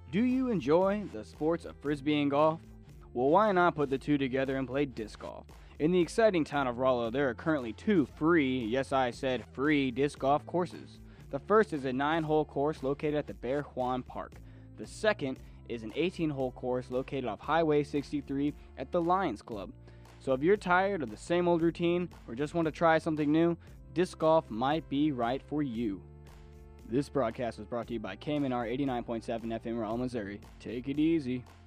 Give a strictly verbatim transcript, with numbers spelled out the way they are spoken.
Do you enjoy the sports of frisbee and golf? Well, why not put the two together and play disc golf? In the exciting town of Rollo, there are currently two free, yes I said free, disc golf courses. The first is a nine-hole course located at the Bear Juan Park. The second is an eighteen-hole course located off Highway sixty-three at the Lions Club. So if you're tired of the same old routine or just want to try something new, disc golf might be right for you. This broadcast was brought to you by K M N R eighty-nine point seven F M Rawl, Missouri. Take it easy.